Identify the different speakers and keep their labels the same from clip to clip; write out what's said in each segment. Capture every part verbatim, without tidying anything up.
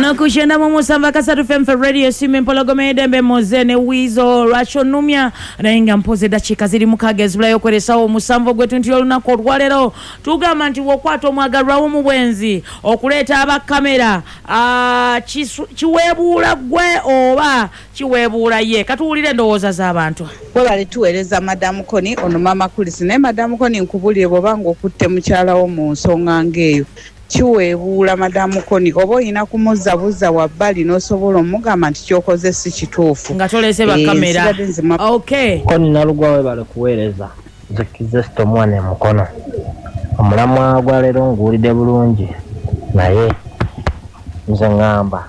Speaker 1: Ono kushenda mu musamba kasatu F M for radio simu mpologome edembe mozene wizo Rachel Numya nainga mpoze dachika ziri mukage zibula yokolesawo musambo gwetu nti olunako olwalero tugamba nti wokwato mwagalwawo mu bwenzi okuleeta aba kamera a chiwebuula gwe oba chiwebuula ye katuulire ndowooza z'abantu
Speaker 2: webale tuweereza Madam Koni ono mama kulisi naye Madam Koni nkubulire bw'obanga okutte mukyala wo mu nsonga ng'eyo chiwebuula Madam Koni oba oyina kumuzabuza wabbali n'osobola omugamba nti kyokoze si kituufu
Speaker 1: nga tolese bakamera okay
Speaker 3: Koni nalugwa webale kuweereza zikize sitomwane mukono omulamwa gwa leero nguwulidde bulungi naye nze ngamba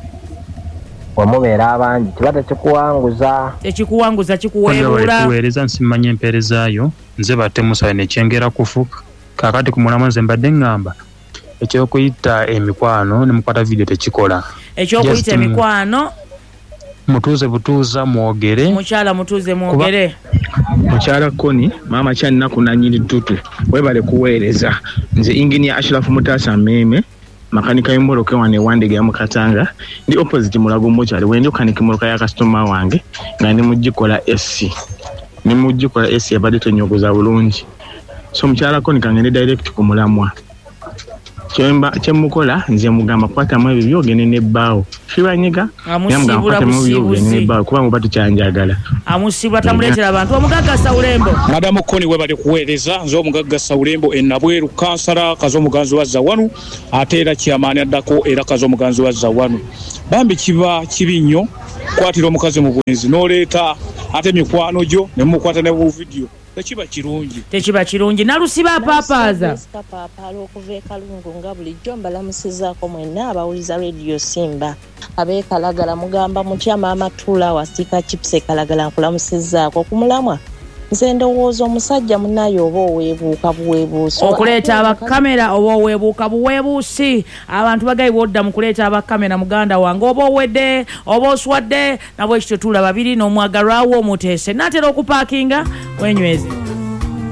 Speaker 3: wamubeera abangi tibate kikuwanguza
Speaker 1: ekikuwanguza kikuwebuula
Speaker 4: kuweereza nsimanya empeerezaayo nze batte musaye nekyengera kufuka kakati ku mulamwa nze mbadde ngamba ekyokuyita emikwano ne mukwata video tekikola
Speaker 1: ekyokuyita emikwano
Speaker 4: mutuuze butuuza mwogere
Speaker 1: mukyala mutuuze mwogere
Speaker 5: mukyala Koni mama kyanna kunanyiri tutu webale kuweereza nze engineer Ashraf Mutasa Meme makanika y'emmoloka wane wandege ya Mukatanga ndi opposite Mulago Mochari wende kanika mmoloka ya customer wange nga ndi mugikola S C ni mugikola S C abadde tonyogoza bulungi so mukyala Koni kangende direct ku mulamwa Chemba chemukola nze mugamba kwata mwe byogene ne bawo shibanyiga
Speaker 1: amusibula busibuzi
Speaker 5: kuba mubatu kyanjagala
Speaker 1: amusibula tamuletera abantu omugagasa ulembo
Speaker 6: Madam Koni webale kuweereza nze omugagasa ulembo enabweru kansala kazo muganzi wa zawanu atera kyamani addako era kazo muganzi wa zawanu bambi kiba kibinyo kwatira omukazi mu bwenzi noleeta ate mikwano gyo ne mukwata ne video tekiba kirungi
Speaker 1: tekiba kirungi nalusiba papaza
Speaker 7: papa okuva kalungu nga bulijjo mbalamusizaako mwenna abawuliza radio Simba abeekalagala mugamba mukyama amatula wasika chipse kalagala nkulamusizaako kumulamwa nze ndowooza omusajja munayo oba oweebuuka buweebuuso
Speaker 1: okuleeta abakamera oba oweebuuka buweebuusi abantu bagayibwa odda mu kuleeta abakamera muganda wange oba owedde oba oswadde nabwe ekityo tula babiri n'omwagalwawo omuteese naatera okupaakinga wenyweze